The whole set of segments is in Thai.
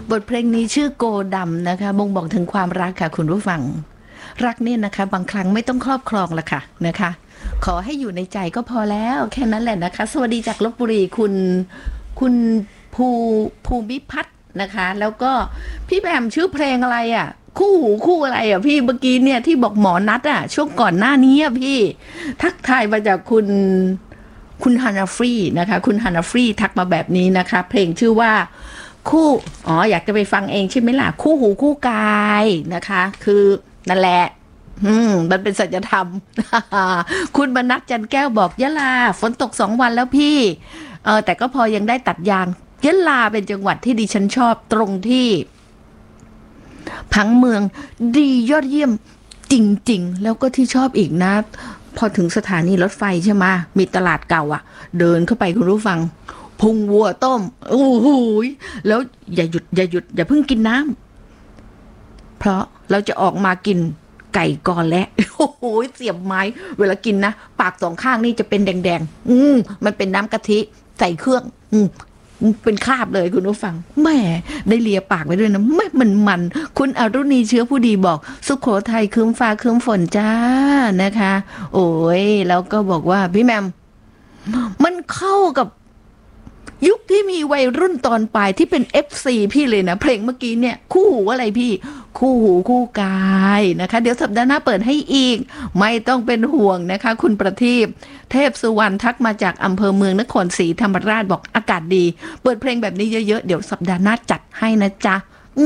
บทเพลงนี้ชื่อโกดำนะคะบ่งบอกถึงความรักค่ะคุณผู้ฟังรักเนี่ยนะคะบางครั้งไม่ต้องครอบครองละค่ะนะคะขอให้อยู่ในใจก็พอแล้วแค่นั้นแหละนะคะสวัสดีจากลพบุรีคุณภูภูมิพัฒน์นะคะแล้วก็พี่แบมชื่อเพลงอะไรอ่ะคู่หูคู่อะไรอ่ะพี่เมื่อกี้เนี่ยที่บอกหมอนัดอ่ะช่วงก่อนหน้านี้อ่ะพี่ทักทายมาจากคุณฮานาฟรีนะคะคุณฮานาฟรีทักมาแบบนี้นะคะเพลงชื่อว่าคู่อยากจะไปฟังเองใช่ไหมล่ะคู่หูคู่กายนะคะคือนั่นแหละมันเป็นสัจธรรม คุณบรรณัฐจันแก้วบอกยะลาฝนตก2 วันแล้วพี่แต่ก็พอยังได้ตัดยางยะลาเป็นจังหวัดที่ดิฉันชอบตรงที่ผังเมืองดียอดเยี่ยมจริงๆแล้วก็ที่ชอบอีกนะพอถึงสถานีรถไฟใช่ไหมมีตลาดเก่าอ่ะเดินเข้าไปคุณรู้ฟังพุงวัวต้มโอ้โหแล้วอย่าหยุดอย่าเพิ่งกินน้ำเพราะเราจะออกมากินไก่ก่อนและโอ้โหเสียบไม้เวลากินนะปาก2 ข้างนี่จะเป็นแดงๆมันเป็นน้ำกะทิใส่เครื่องเป็นคราบเลยคุณผู้ฟังแม่ได้เลียปากไปด้วยนะไม่มันคุณอรุณีเชื้อผู้ดีบอกสุโขทัยคืมฟ้าคืมฝนจ้านะคะโอ้ยแล้วก็บอกว่าพี่แมมมันเข้ากับยุคที่มีวัยรุ่นตอนปลายที่เป็น FC พี่เลยนะเพลงเมื่อกี้เนี่ยคู่หูอะไรพี่คู่หูคู่กายนะคะเดี๋ยวสัปดาห์หน้าเปิดให้อีกไม่ต้องเป็นห่วงนะคะคุณประทีปเทพสุวรรณทักมาจากอำเภอเมืองนครศรีธรรมราชบอกอากาศดีเปิดเพลงแบบนี้เยอะๆเดี๋ยวสัปดาห์หน้าจัดให้นะจ๊ะ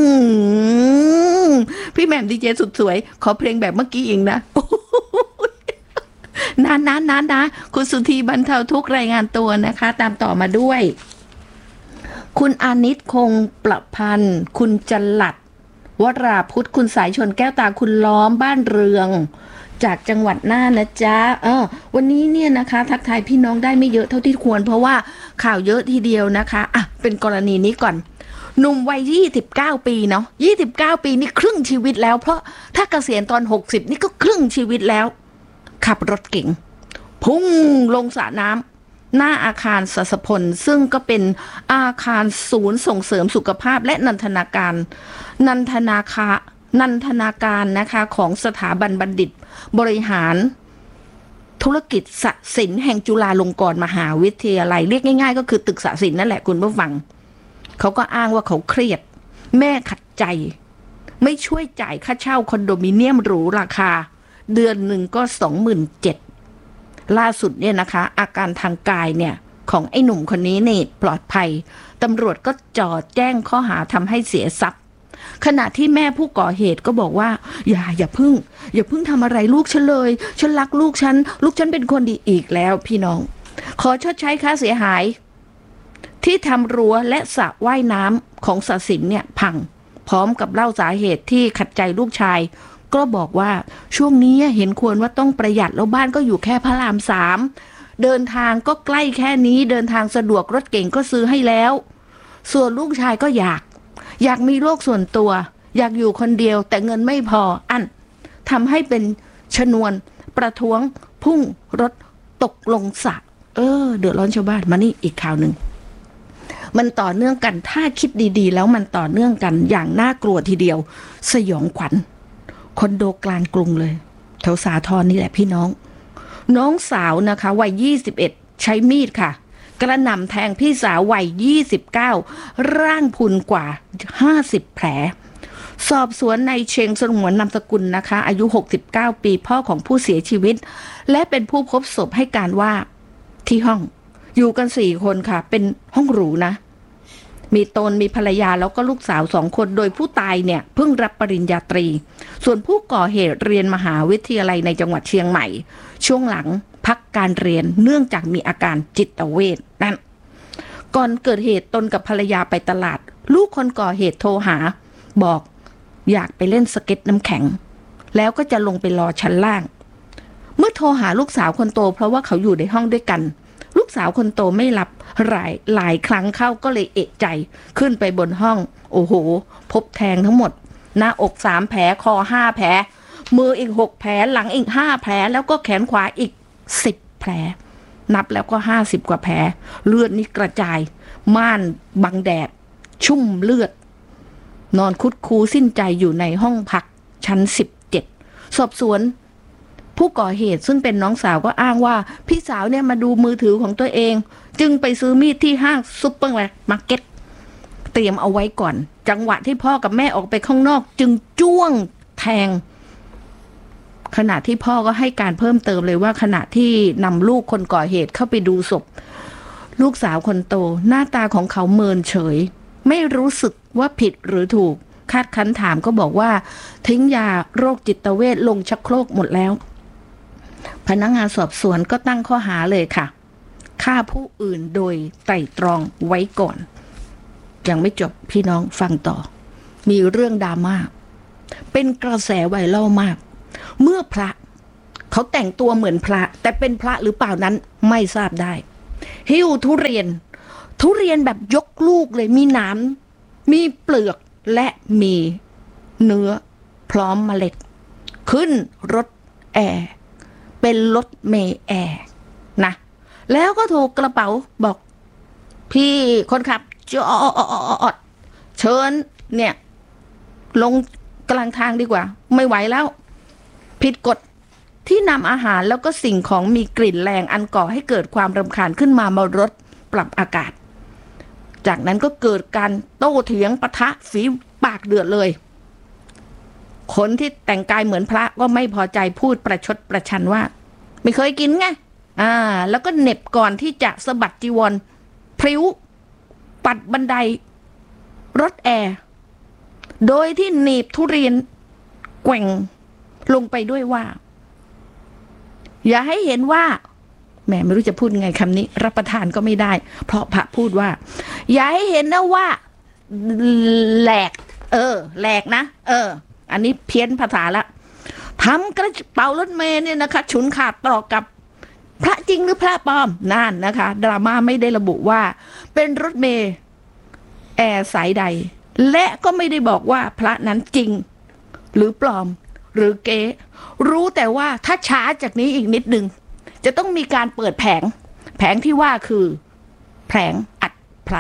พี่แหม่มดีเจสุดสวยขอเพลงแบบเมื่อกี้เองนะนะคุณสุธีบรรเทาทุกรายงานตัวนะคะตามต่อมาด้วยคุณอานิตคงประพันธ์คุณจลัดวราพุทธคุณสายชนแก้วตาคุณล้อมบ้านเรืองจากจังหวัดน่านนะจ๊ะวันนี้เนี่ยนะคะทักทายพี่น้องได้ไม่เยอะเท่าที่ควรเพราะว่าข่าวเยอะทีเดียวนะคะเป็นกรณีนี้ก่อนหนุ่มวัย29 ปีเนาะ29 ปีนี่ครึ่งชีวิตแล้วเพราะถ้าเกษียณตอน60นี่ก็ครึ่งชีวิตแล้วขับรถเก๋งพุ่งลงสระน้ำหน้าอาคารสัสพลซึ่งก็เป็นอาคารศูนย์ส่งเสริมสุขภาพและนันทนาการนะคะของสถาบันบัณฑิตบริหารธุรกิจสศิลป์แห่งจุฬาลงกรณ์มหาวิทยาลัยเรียกง่ายๆก็คือตึกสศิลป์นั่นแหละคุณผู้ฟังเขาก็อ้างว่าเขาเครียดแม่ขัดใจไม่ช่วยจ่ายค่าเช่าคอนโดมิเนียมหรูราคาเดือนหนึ่งก็27,000ล่าสุดเนี่ยนะคะอาการทางกายเนี่ยของไอ้หนุ่มคนนี้นี่ปลอดภัยตำรวจก็จ่อแจ้งข้อหาทำให้เสียทรัพย์ขณะที่แม่ผู้ก่อเหตุก็บอกว่าอย่าเพิ่งทำอะไรลูกฉันเลยฉันรักลูกฉันเป็นคนดีอีกแล้วพี่น้องขอชดใช้ค่าเสียหายที่ทำรั้วและสระว่ายน้ำของศศิลป์เนี่ยพังพร้อมกับเล่าสาเหตุที่ขัดใจลูกชายก็บอกว่าช่วงนี้เห็นควรว่าต้องประหยัดแล้วบ้านก็อยู่แค่พระราม3เดินทางก็ใกล้แค่นี้เดินทางสะดวกรถเก๋งก็ซื้อให้แล้วส่วนลูกชายก็อยากมีโลกส่วนตัวอยากอยู่คนเดียวแต่เงินไม่พอทำให้เป็นชนวนประท้วงพุ่งรถตกลงสระเดือดร้อนชาวบ้านมานี่อีกข่าวหนึ่งมันต่อเนื่องกันถ้าคิดดีๆแล้วมันต่อเนื่องกันอย่างน่ากลัวทีเดียวสยองขวัญคอนโดกลางกรุงเลยแถวสาทรนี่แหละพี่น้องสาวนะคะวัย21ใช้มีดค่ะกระหน่ำแทงพี่สาววัย29ร่างพุนกว่า50แผลสอบสวนในเชงสงวนนามสกุลนะคะอายุ69ปีพ่อของผู้เสียชีวิตและเป็นผู้พบศพให้การว่าที่ห้องอยู่กัน4 คนค่ะเป็นห้องหรูนะมีตนมีภรรยาแล้วก็ลูกสาว2 คนโดยผู้ตายเนี่ยเพิ่งรับปริญญาตรีส่วนผู้ก่อเหตุเรียนมหาวิทยาลัยในจังหวัดเชียงใหม่ช่วงหลังพักการเรียนเนื่องจากมีอาการจิตเวชนั่นก่อนเกิดเหตุตนกับภรรยาไปตลาดลูกคนก่อเหตุโทรหาบอกอยากไปเล่นสเก็ตน้ำแข็งแล้วก็จะลงไปรอชั้นล่างเมื่อโทรหาลูกสาวคนโตเพราะว่าเขาอยู่ในห้องด้วยกันลูกสาวคนโตไม่รับหลายครั้งเข้าก็เลยเอะใจขึ้นไปบนห้องโอ้โหพบแทงทั้งหมดหน้าอก3 แผลคอ5 แผลมืออีก6 แผลหลังอีก5 แผลแล้วก็แขนขวาอีก10 แผลนับแล้วก็50 กว่าแผลเลือดนี่กระจายม่านบังแดดชุ่มเลือดนอนคุดคู้สิ้นใจอยู่ในห้องพักชั้น17สอบสวนผู้ก่อเหตุซึ่งเป็นน้องสาวก็อ้างว่าพี่สาวเนี่ยมาดูมือถือของตัวเองจึงไปซื้อมีดที่ห้างซุปเปอร์มาร์เก็ตเตรียมเอาไว้ก่อนจังหวะที่พ่อกับแม่ออกไปข้างนอกจึงจ้วงแทงขณะที่พ่อก็ให้การเพิ่มเติมเลยว่าขณะที่นำลูกคนก่อเหตุเข้าไปดูศพลูกสาวคนโตหน้าตาของเขาเมินเฉยไม่รู้สึกว่าผิดหรือถูกคาดคั้นถามก็บอกว่าทิ้งยาโรคจิตเวชลงชักโครกหมดแล้วพนักงานสอบสวนก็ตั้งข้อหาเลยค่ะฆ่าผู้อื่นโดยไตร่ตรองไว้ก่อนยังไม่จบพี่น้องฟังต่อมีเรื่องดราม่าเป็นกระแสไวรัลมากเมื่อพระเขาแต่งตัวเหมือนพระแต่เป็นพระหรือเปล่านั้นไม่ทราบได้หิ้วทุเรียนแบบยกลูกเลยมีหนามมีเปลือกและมีเนื้อพร้อมเมล็ดขึ้นรถแอร์เป็นรถเมล์แอร์นะแล้วก็โทรกระเป๋าบอกพี่คนขับจอดเชิญเนี่ยลงกลางทางดีกว่าไม่ไหวแล้วผิดกฎที่นำอาหารแล้วก็สิ่งของมีกลิ่นแรงอันก่อให้เกิดความรำคาญขึ้นมารถปรับอากาศจากนั้นก็เกิดการโต้เถียงปะทะฝีปากเดือดเลยคนที่แต่งกายเหมือนพระก็ไม่พอใจพูดประชดประชันว่าไม่เคยกินไงแล้วก็เหน็บก่อนที่จะสะบัดจีวรพริ้วปัดบันไดรถแอร์โดยที่หนีบทุเรียนแกว่งลงไปด้วยว่าอย่าให้เห็นว่าแหมไม่รู้จะพูดไงคำนี้รับประทานก็ไม่ได้เพราะพระพูดว่าอย่าให้เห็นนะว่าแหลกแหลกนะอันนี้เพี้ยนภาษาละทำกระเป๋ารถเมล์เนี่ยนะคะฉุนขาดต่อกับพระจริงหรือพระปลอมนั่นนะคะดราม่าไม่ได้ระบุว่าเป็นรถเมล์แอร์สายใดและก็ไม่ได้บอกว่าพระนั้นจริงหรือปลอมหรือเก๊รู้แต่ว่าถ้าช้าจากนี้อีกนิดนึงจะต้องมีการเปิดแผงที่ว่าคือแผงอัดพระ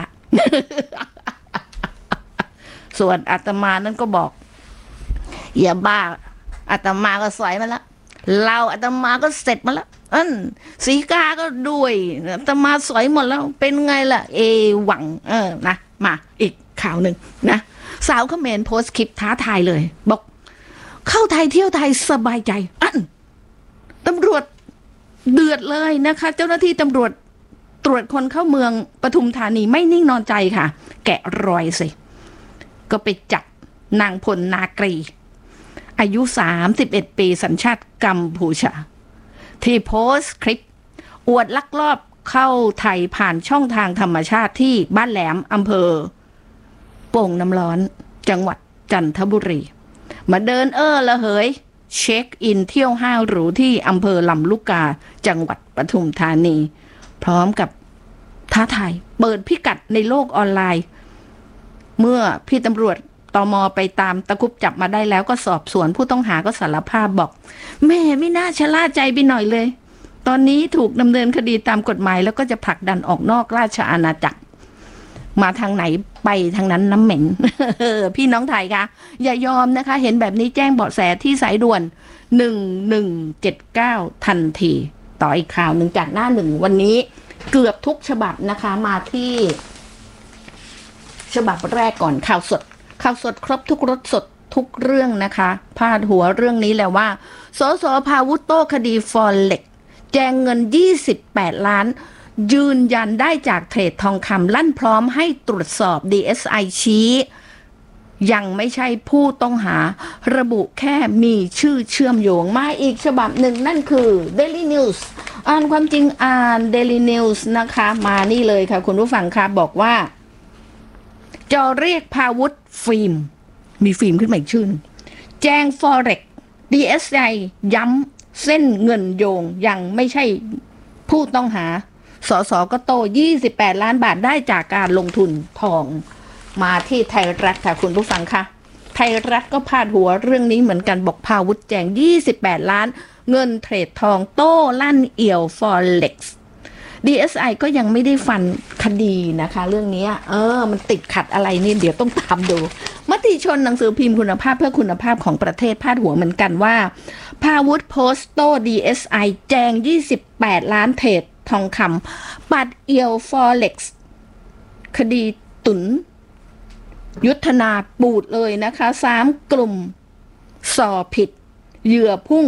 ส่วนอาตมานั้นก็บอกอย่าบ้าอาตมาก็สอยมาแล้วเราอาตมาก็เสร็จมาแล้วสีกาก็ด้วยอาตมาสอยหมดแล้วเป็นไงล่ะหวังนะมาอีกข่าวหนึ่งนะสาวเขมรโพสต์คลิปท้าทายเลยบอกเข้าไทยเที่ยวไทยสบายใจตำรวจเดือดเลยนะคะเจ้าหน้าที่ตำรวจตรวจคนเข้าเมืองปทุมธานีไม่นิ่งนอนใจค่ะแกะรอยสิก็ไปจับนางพลนากรีอายุ31 ปีสัญชาติกัมพูชาที่โพสต์คลิปอวดลักลอบเข้าไทยผ่านช่องทางธรรมชาติที่บ้านแหลมอำเภอโป่งน้ำร้อนจังหวัดจันทบุรีมาเดินละเหยเช็คอินเที่ยวห้างหรูที่อำเภอลำลูกกาจังหวัดปทุมธานีพร้อมกับท้าทายเปิดพิกัดในโลกออนไลน์เมื่อพี่ตำรวจตม.ไปตามตะคุบจับมาได้แล้วก็สอบสวนผู้ต้องหาก็สารภาพบอกแม่ไม่น่าชะล่าใจไปหน่อยเลยตอนนี้ถูกดำเนินคดีตามกฎหมายแล้วก็จะผลักดันออกนอกราชอาณาจักรมาทางไหนไปทางนั้นน้ำเหม็น พี่น้องไทยคะอย่ายอมนะคะเห็นแบบนี้แจ้งเบาะแสที่สายด่วน1179ทันทีต่ออีกข่าวหนึ่งจากหน้าหนึ่งวันนี้เกือบทุกฉบับนะคะมาที่ฉบับแรกก่อนข่าวสดครบทุกรสสดทุกเรื่องนะคะพาดหัวเรื่องนี้แล้วว่าสส.พาวุฒิโต้คดีฟอเร็กซ์แจงเงิน28 ล้านยืนยันได้จากเทรดทองคำลั่นพร้อมให้ตรวจสอบ DSI ชี้ยังไม่ใช่ผู้ต้องหาระบุแค่มีชื่อเชื่อมโยงมาอีกฉบับหนึ่งนั่นคือ Daily News อ่านความจริงอ่าน Daily News นะคะมานี่เลยค่ะคุณผู้ฟังค่ะบอกว่าจะเรียกพาวุฒิฟิล์มมีฟิล์มขึ้นมาอีกชื่อแจ้ง Forex DSI ย้ำเส้นเงินโยงยังไม่ใช่ผู้ต้องหาสส.ก็โต28 ล้านบาทได้จากการลงทุนทองมาที่ไทยรัฐค่ะคุณผู้ฟังค่ะไทยรัฐก็พาดหัวเรื่องนี้เหมือนกันบอกพาวุฒิแจง28 ล้านเงินเทรดทองโต้ลั่นเอี่ยว Forex DSI ก็ยังไม่ได้ฟันคดีนะคะเรื่องนี้มันติดขัดอะไรนี่เดี๋ยวต้องตามดูมาติชนหนังสือพิมพ์คุณภาพเพื่อคุณภาพของประเทศพาดหัวเหมือนกันว่าพาวุธโพสโต้ DSI แจง28ล้านเทรดทองคำปัดเอียวฟอเร็กซ์คดีตุนยุทธนาปูดเลยนะคะ3กลุ่มสอบผิดเหยื่อพุ่ง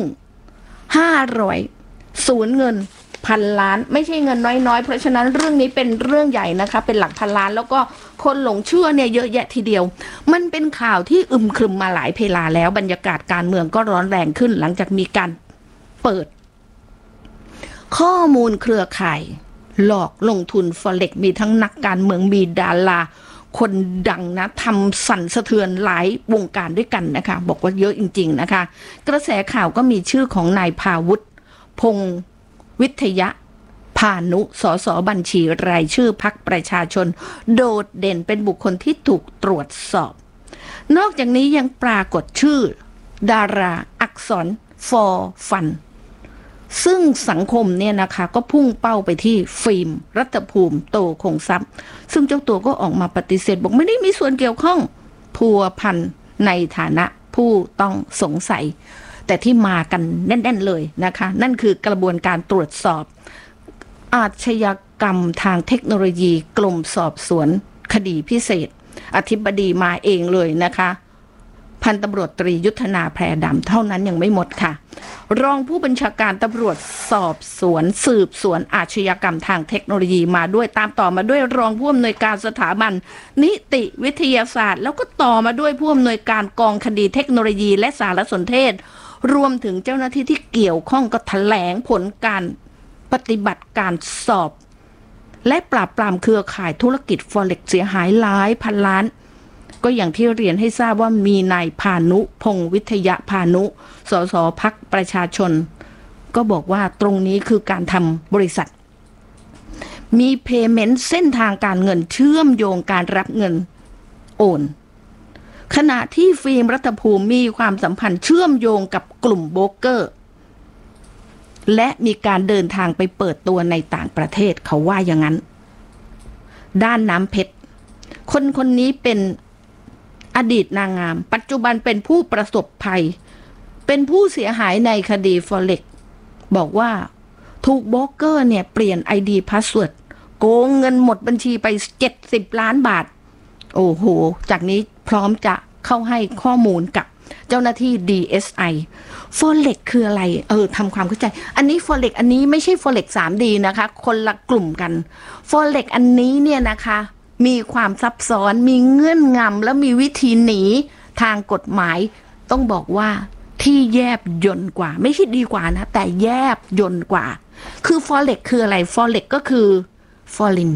500สูญเงินพันล้านไม่ใช่เงินน้อยๆเพราะฉะนั้นเรื่องนี้เป็นเรื่องใหญ่นะคะเป็นหลักพันล้านแล้วก็คนหลงเชื่อเนี่ยเยอะแยะทีเดียวมันเป็นข่าวที่อึมครึมมาหลายเวลาแล้วบรรยากาศการเมืองก็ร้อนแรงขึ้นหลังจากมีการเปิดข้อมูลเครือข่ายหลอกลงทุนฟอเร็กมีทั้งนักการเมืองมีดาราคนดังนะทำสั่นสะเทือนหลายวงการด้วยกันนะคะบอกว่าเยอะจริงๆนะคะกระแสข่าวก็มีชื่อของนายภาวุฒิพงศ์วิทยาพานุสสบัญชีรายชื่อพรรคประชาชนโดดเด่นเป็นบุคคลที่ถูกตรวจสอบนอกจากนี้ยังปรากฏชื่อดาราอักษรฟอฟันซึ่งสังคมเนี่ยนะคะก็พุ่งเป้าไปที่ฟิล์มรัฐภูมิโตคงทรัพย์ซึ่งเจ้าตัวก็ออกมาปฏิเสธบอกไม่ได้มีส่วนเกี่ยวข้องพัวพันในฐานะผู้ต้องสงสัยแต่ที่มากันแน่นๆเลยนะคะนั่นคือกระบวนการตรวจสอบอาชญากรรมทางเทคโนโลยีกรมสอบสวนคดีพิเศษอธิบดีมาเองเลยนะคะพันตำรวจตรียุทธนาแพรดำเท่านั้นยังไม่หมดค่ะรองผู้บัญชาการตำรวจสอบสวนสืบสวนอาชญากรรมทางเทคโนโลยีมาด้วยตามต่อมาด้วยรองผู้อำนวยการสถาบันนิติวิทยาศาสตร์แล้วก็ต่อมาด้วยผู้อำนวยการกองคดีเทคโนโลยีและสารสนเทศรวมถึงเจ้าหน้าที่ที่เกี่ยวข้องก็แถลงผลการปฏิบัติการสอบและปราบปรามเครือข่ายธุรกิจฟอเร็กซ์เสียหายหลายพันล้านก็อย่างที่เรียนให้ทราบว่ามีนายพานุพงศ์วิทยาพานุสสพรรคประชาชนก็บอกว่าตรงนี้คือการทำบริษัทมีเพย์เมนต์เส้นทางการเงินเชื่อมโยงการรับเงินโอนขณะที่ฟิล์มรัฐภูมิมีความสัมพันธ์เชื่อมโยงกับกลุ่มโบรกเกอร์และมีการเดินทางไปเปิดตัวในต่างประเทศเขาว่าอย่างนั้นด้านน้ำเพชรคนนี้เป็นอดีตนางงามปัจจุบันเป็นผู้ประสบภัยเป็นผู้เสียหายในคดีฟอเร็กซ์บอกว่าถูกโบรกเกอร์เนี่ยเปลี่ยน ID พาสเวิร์ดโกงเงินหมดบัญชีไป70ล้านบาทโอ้โหจากนี้พร้อมจะเข้าให้ข้อมูลกับเจ้าหน้าที่ DSI ฟอเร็กซ์คืออะไรทำความเข้าใจอันนี้ฟอเร็กซ์อันนี้ไม่ใช่ฟอเร็กซ์ 3D นะคะคนละกลุ่มกันฟอเร็กซ์อันนี้เนี่ยนะคะมีความซับซ้อนมีเงื่อนงำและมีวิธีหนีทางกฎหมายต้องบอกว่าที่แยบยลกว่าไม่ใช่ดีกว่านะแต่แยบยลกว่าคือ Forex คืออะไร Forex ก็คือ Foreign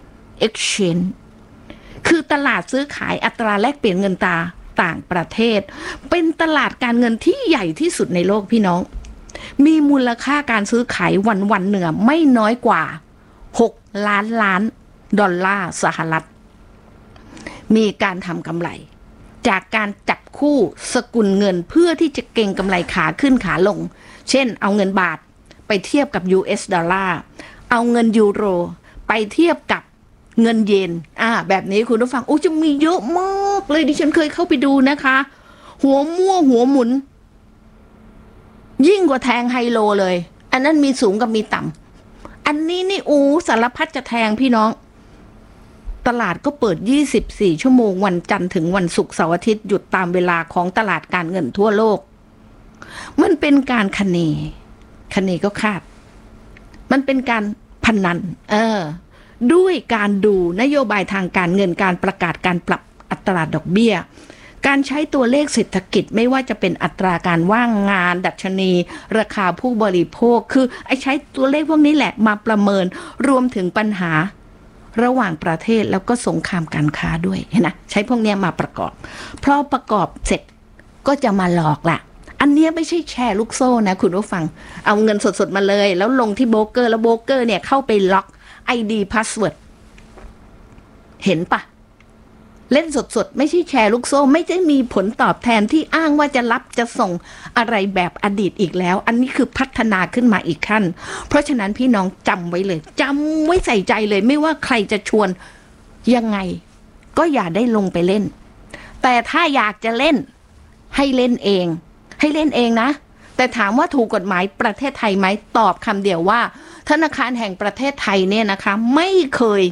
Exchange คือตลาดซื้อขายอัตราแลกเปลี่ยนเงินต่างประเทศเป็นตลาดการเงินที่ใหญ่ที่สุดในโลกพี่น้องมีมูลค่าการซื้อขายวันหนึ่งไม่น้อยกว่า6 ล้านล้านดอลลาร์สหรัฐมีการทำกำไรจากการจับคู่สกุลเงินเพื่อที่จะเก็งกำไรขาขึ้นขาลงเช่นเอาเงินบาทไปเทียบกับ US ดอลลาร์เอาเงินยูโรไปเทียบกับเงินเยนแบบนี้คุณผู้ฟังจะมีเยอะมากเลยดิฉันเคยเข้าไปดูนะคะหัวมั่วหัวหมุนยิ่งกว่าแทงไฮโลเลยอันนั้นมีสูงกับมีต่ำอันนี้นี่สารพัดจะแทงพี่น้องตลาดก็เปิด24ชั่วโมงวันจันทร์ถึงวันศุกร์เสาร์อาทิตย์หยุดตามเวลาของตลาดการเงินทั่วโลกมันเป็นการคะเนก็คาดมันเป็นการพนันด้วยการดูนโยบายทางการเงินการประกาศการปรับอัตราดอกเบี้ยการใช้ตัวเลขเศรษฐกิจไม่ว่าจะเป็นอัตราการว่างงานดัชนีราคาผู้บริโภคคือใช้ตัวเลขพวกนี้แหละมาประเมินรวมถึงปัญหาระหว่างประเทศแล้วก็สงครามการค้าด้วยเห็นนะใช้พวกนี้มาประกอบพอประกอบเสร็จก็จะมาหลอกล่ะอันนี้ไม่ใช่แชร์ลูกโซ่นะคุณผู้ฟังเอาเงินสดๆมาเลยแล้วลงที่โบรกเกอร์แล้วโบรกเกอร์เนี่ยเข้าไปล็อก ID Password เห็นปะเล่นสดๆไม่ใช่แชร์ลูกโซ่ไม่ได้มีผลตอบแทนที่อ้างว่าจะรับจะส่งอะไรแบบอดีตอีกแล้วอันนี้คือพัฒนาขึ้นมาอีกขั้นเพราะฉะนั้นพี่น้องจำไว้เลยจำไว้ใส่ใจเลยไม่ว่าใครจะชวนยังไงก็อย่าได้ลงไปเล่นแต่ถ้าอยากจะเล่นให้เล่นเองให้เล่นเองนะแต่ถามว่าถูกกฎหมายประเทศไทยไหมตอบคำเดียวว่าธนาคารแห่งประเทศไทยเนี่ยนะคะไม่เคย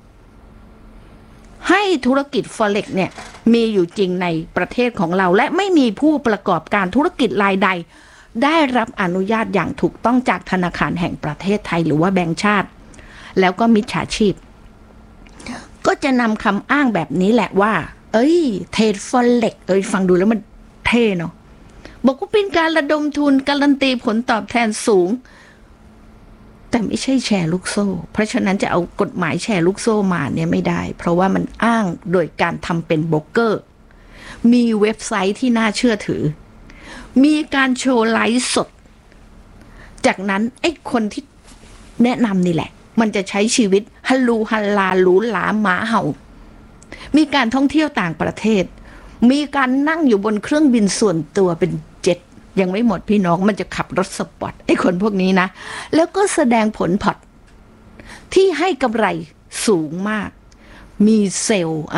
ให้ธุรกิจ Forex เนี่ยมีอยู่จริงในประเทศของเราและไม่มีผู้ประกอบการธุรกิจรายใดได้รับอนุญาตอย่างถูกต้องจากธนาคารแห่งประเทศไทยหรือว่าแบงก์ชาติแล้วก็มิจฉาชีพก็จะนำคำอ้างแบบนี้แหละว่าเอ้ยเทรด Forex ฟังดูแล้วมันเท่เนาะบอกว่าเป็นการระดมทุนการันตีผลตอบแทนสูงแต่ไม่ใช่แชร์ลูกโซ่เพราะฉะนั้นจะเอากฎหมายแชร์ลูกโซ่มาเนี่ยไม่ได้เพราะว่ามันอ้างโดยการทำเป็นโบรกเกอร์มีเว็บไซต์ที่น่าเชื่อถือมีการโชว์ไลฟ์สดจากนั้นไอ้คนที่แนะนำนี่แหละมันจะใช้ชีวิตฮัลลูฮัลลาหรูหราหมาเห่ามีการท่องเที่ยวต่างประเทศมีการนั่งอยู่บนเครื่องบินส่วนตัวเป็นเจ็ตยังไม่หมดพี่น้องมันจะขับรถสปอร์ตไอ้คนพวกนี้นะแล้วก็แสดงผลพอร์ตที่ให้กำไรสูงมากมีเซลล์